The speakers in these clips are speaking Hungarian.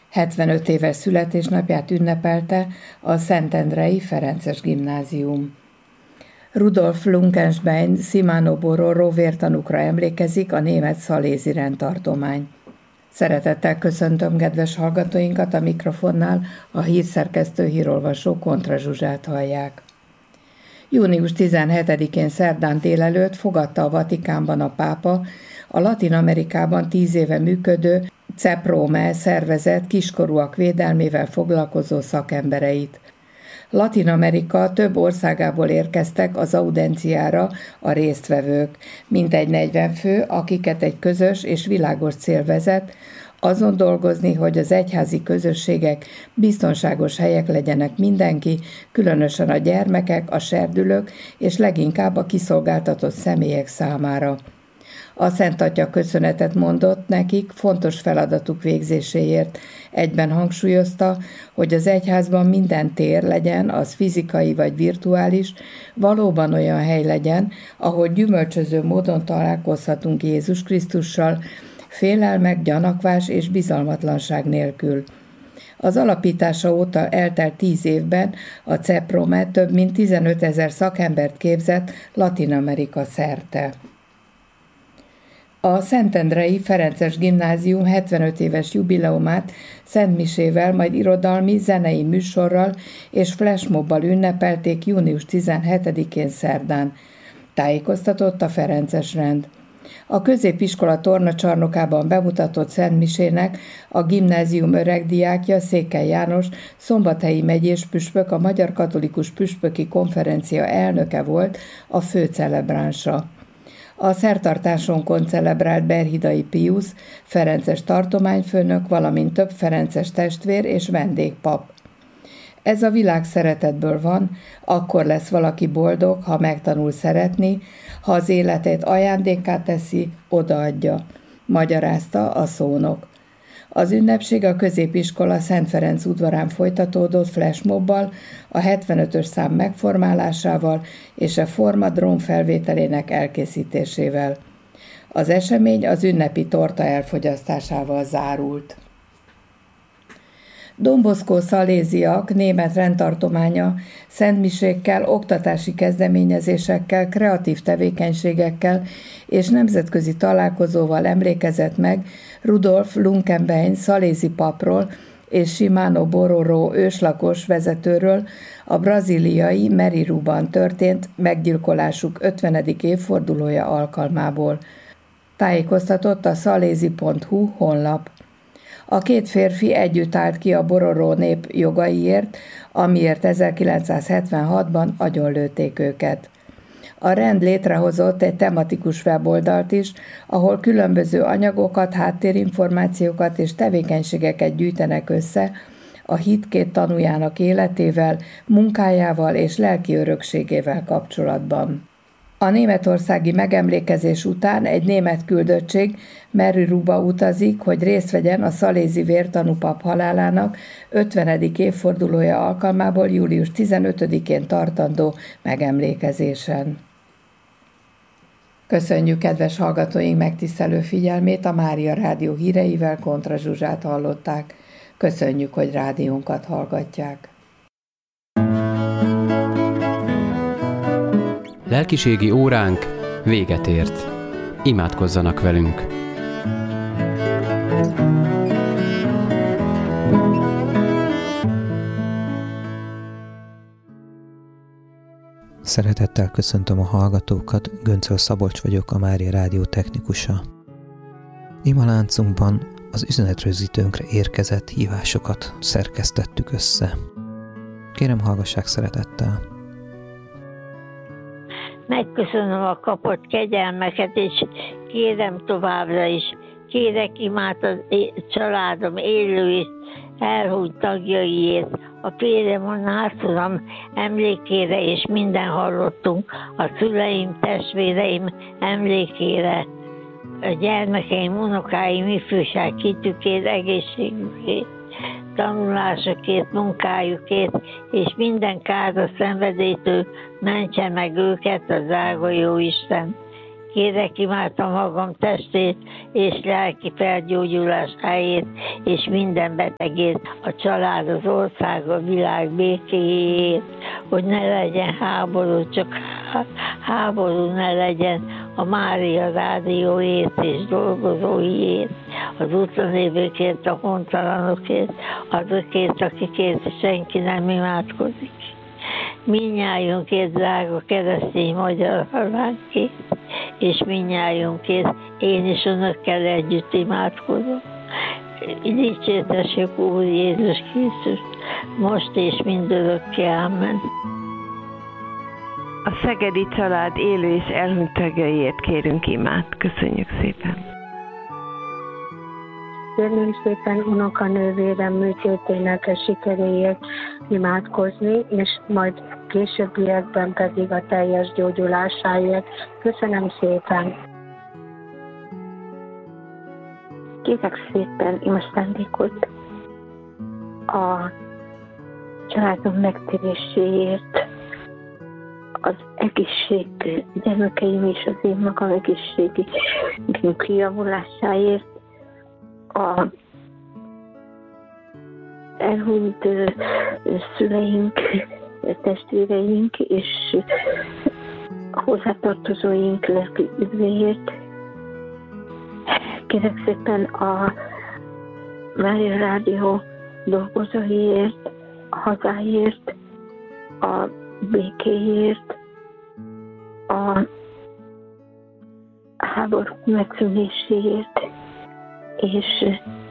75 éves születésnapját ünnepelte a Szentendrei Ferences Gimnázium. Rudolf Lunkenstein Szimánó Bororó vértanúkra emlékezik a német szalézi rendtartomány. Szeretettel köszöntöm kedves hallgatóinkat, a mikrofonnál a hírszerkesztő hírolvasó Kontra Zsuzsát hallják. Június 17-én szerdán délelőtt fogadta a Vatikánban a pápa a Latin-Amerikában 10 éve működő CEPROME szervezet kiskorúak védelmével foglalkozó szakembereit. Latin-Amerika több országából érkeztek az audienciára a résztvevők, mintegy 40 fő, akiket egy közös és világos cél vezet, azon dolgozni, hogy az egyházi közösségek biztonságos helyek legyenek mindenki, különösen a gyermekek, a serdülők és leginkább a kiszolgáltatott személyek számára. A Szent Atya köszönetet mondott nekik fontos feladatuk végzéséért. Egyben hangsúlyozta, hogy az egyházban minden tér legyen, az fizikai vagy virtuális, valóban olyan hely legyen, ahol gyümölcsöző módon találkozhatunk Jézus Krisztussal, félelmek, gyanakvás és bizalmatlanság nélkül. Az alapítása óta eltelt 10 évben a CEPROME több mint 15 000 szakembert képzett Latin-Amerika szerte. A Szentendrei Ferences Gimnázium 75 éves jubileumát szentmisével, majd irodalmi, zenei műsorral és flashmobbal ünnepelték június 17-én szerdán. Tájékoztatott a Ferences rend. A középiskola tornacsarnokában bemutatott szentmisének a gimnázium öregdiákja Székely János szombathelyi megyés püspök, a Magyar Katolikus Püspöki Konferencia elnöke volt a főcelebránsa. A szertartáson koncelebrált Berhidai Piusz, ferences tartományfőnök, valamint több ferences testvér és vendégpap. Ez a világ szeretetből van, akkor lesz valaki boldog, ha megtanul szeretni, ha az életét ajándékká teszi, odaadja, magyarázta a szónok. Az ünnepség a középiskola Szent Ferenc udvarán folytatódott flashmobbal, a 75-ös szám megformálásával és a forma drónfelvételének elkészítésével. Az esemény az ünnepi torta elfogyasztásával zárult. Don Bosco szaléziak német rendtartománya szentmisékkel, oktatási kezdeményezésekkel, kreatív tevékenységekkel és nemzetközi találkozóval emlékezett meg Rudolf Lunkenstein szalézi papról és Szimánó Bororó őslakos vezetőről a brazíliai Meriruban történt meggyilkolásuk 50. évfordulója alkalmából. Tájékoztatott a szalézi.hu honlap. A két férfi együtt állt ki a Bororó nép jogaiért, amiért 1976-ban agyonlőtték őket. A rend létrehozott egy tematikus weboldalt is, ahol különböző anyagokat, háttérinformációkat és tevékenységeket gyűjtenek össze a hit két tanújának életével, munkájával és lelki örökségével kapcsolatban. A németországi megemlékezés után egy német küldöttség Meriruba utazik, hogy részt vegyen a szalézi vértanúpap halálának 50. évfordulója alkalmából július 15-én tartandó megemlékezésen. Köszönjük kedves hallgatóink megtisztelő figyelmét, a Mária Rádió híreivel Kontra Zsuzsát hallották. Köszönjük, hogy rádiónkat hallgatják. Lelkiségi óránk véget ért. Imádkozzanak velünk! Szeretettel köszöntöm a hallgatókat, Göncöl Szabolcs vagyok, a Mária Rádió technikusa. Imaláncunkban az üzenetrögzítőnkre érkezett hívásokat szerkesztettük össze. Kérem, hallgassák szeretettel! Megköszönöm a kapott kegyelmeket, és kérem továbbra is, kérek imát a családom élő és elhunyt tagjaiért, a férjem, a nászuram emlékére, és minden hallottunk, a szüleim, testvéreim emlékére, a gyermekeim, unokáim, ifjúság hitükért, egészségükért, tanulásokért, munkájukért, és minden káros szenvedélytől mentse meg őket az drága Jóisten. Kérek imádtam magam testét és lelki felgyógyulásáért, és minden betegét, a család, az ország, a világ békéjéért, hogy ne legyen háború, csak háború ne legyen a Mária rádióért és dolgozóiért, az utcanévőkért, a hontalanokért, azokért, akikért senki nem imádkozik. Mindnyájunkért, drága keresztény magyar hazánkért, és mindnyájunkért én is önökkel együtt imádkozom. Dicsértessük Úr Jézus Krisztus, most és mindörökké. Amen. A szegedi család élő és elhunyt tagjaiért kérünk imát. Köszönjük szépen! Kérném szépen unokanővérem műtétének sikeréért imádkozni, és majd későbbiekben pedig a teljes gyógyulásáért. Köszönöm szépen! Kérek szépen imaszándékot a családom megtéréséért, az egészség, gyermekeim és az én magam egészségünk javulásáért, a elhunyt szüleink, testvéreink és hozzátartozóink lelki üdvéért. Kérek szépen a Mária Rádió dolgozóiért, a hazáért, a békéért, a háború megszűnéséért, és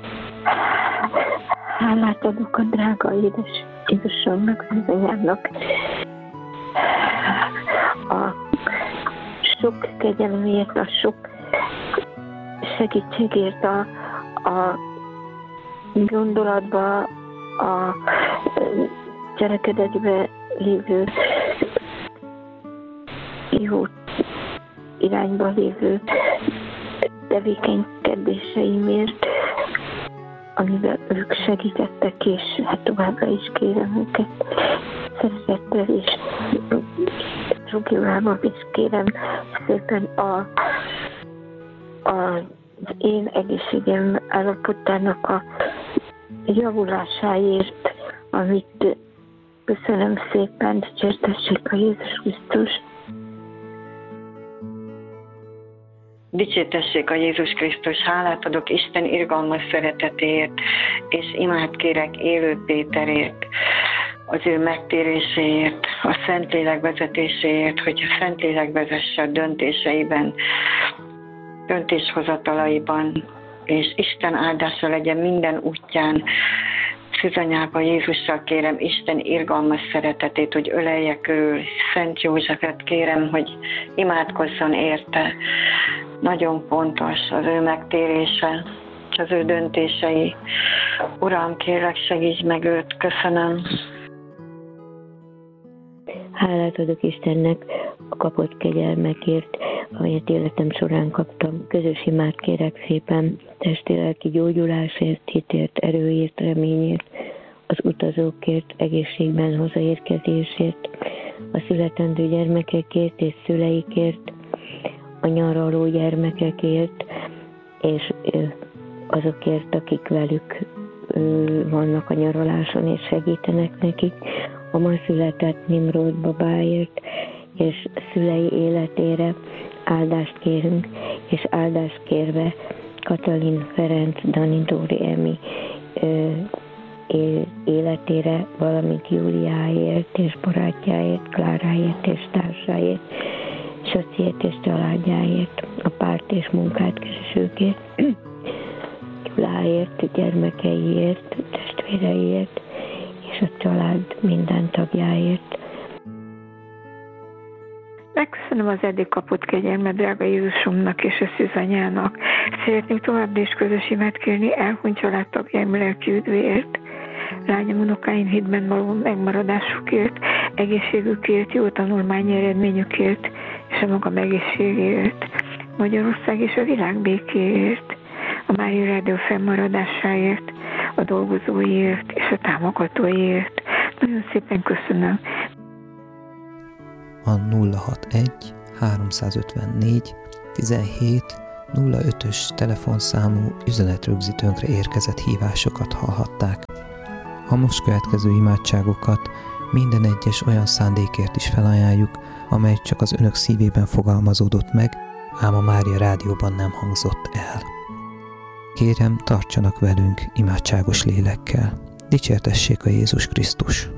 hálát adok a drága édesomnak, az anyámnak, a sok kegyelemért, a sok segítségért, a gondolatba, a cselekedetbe lévő jó irányba lévő tevékenykedéseimért, amivel ők segítettek, és hát továbbra is kérem őket szeretettel és zsugilával is kérem szépen az én egészségem állapotának a javulásáért, amit köszönöm szépen, dicsértessék a Jézus Krisztus. Dicsértessék a Jézus Krisztus, hálát adok Isten irgalmas szeretetéért, és imát kérek élő Péterért, az ő megtéréséért, a Szentlélek vezetéséért, hogy a Szentlélek vezesse a döntéseiben, döntéshozatalaiban, és Isten áldása legyen minden útján. Szűzanyába Jézussal kérem Isten irgalmas szeretetét, hogy ölelje körül. Szent Józsefet kérem, hogy imádkozzon érte. Nagyon fontos az ő megtérése, az ő döntései. Uram, kérlek, segíts meg őt. Köszönöm. Hálát adok Istennek a kapott kegyelmekért, amelyet életem során kaptam. Közös imát kérek szépen, testi-lelki gyógyulásért, hitért, erőért, reményért, az utazókért, egészségben hazaérkezésért, a születendő gyermekekért és szüleikért, a nyaraló gyermekekért, és azokért, akik velük vannak a nyaraláson és segítenek nekik, a ma született Nimród babáért és szülei életére áldást kérünk, és áldást kérve Katalin Ferenc, Dani Dóri Emi életére, valamint Júliáért és barátjáért, Kláráért és társáért, Sociét és családjáért, a párt és munkát keresőkért, Gyuláért, gyermekeiért, testvéreiért, és a család minden tagjáért. Megköszönöm az eddig kapott kegyelmet drága Jézusomnak és a szűzanyának. Szeretnék továbbra is közös imát kérni elhunyt családtagjaim lelki üdvéért, lányom, unokáim hitben való megmaradásukért, egészségükért, jó tanulmányi eredményükért, és a magam egészségéért, Magyarország és a világ békéért, a Mária Rádió fennmaradásáért, a dolgozóiért és a támogatóiért. Nagyon szépen köszönöm. A 061 354 17 05-ös telefonszámú üzenetrögzítőnkre érkezett hívásokat hallhatták. A most következő imádságokat minden egyes olyan szándékért is felajánljuk, amely csak az önök szívében fogalmazódott meg, ám a Mária Rádióban nem hangzott el. Kérem, tartsanak velünk imádságos lélekkel. Dicsértessék a Jézus Krisztus!